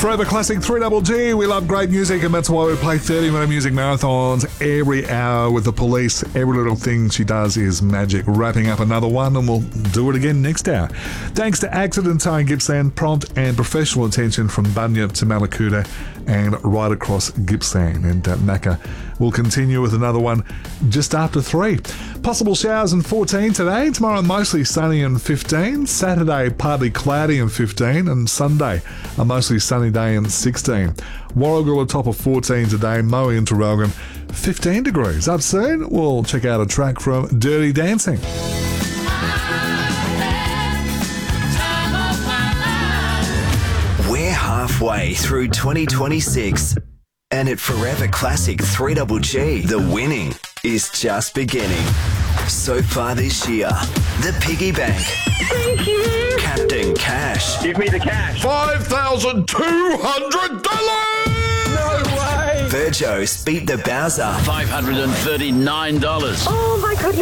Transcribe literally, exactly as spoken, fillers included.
Forever Classic three Double G. We love great music, and that's why we play thirty minute music marathons every hour with the Police. Every little thing she does is magic. Wrapping up another one, and we'll do it again next hour. Thanks to Accident Tyre Gippsland, prompt and professional attention from Bunyip to Malakuta and right across Gippsland. And uh, Macca will continue with another one just after three. Possible showers and fourteen today. Tomorrow mostly sunny and fifteen. Saturday partly cloudy and fifteen. And Sunday a mostly sunny day and sixteen. Warragul a top of fourteen today. Moe and Traralgon fifteen degrees. Up soon, we'll check out a track from Dirty Dancing. We're halfway through twenty twenty-six, and at Forever Classic three Double G, the winning is just beginning. So far this year, the Piggy Bank. Thank you. Captain Cash. Give me the cash. five thousand two hundred dollars! No way. Virgos beat the Bowser. five hundred thirty-nine dollars. Oh my goodness.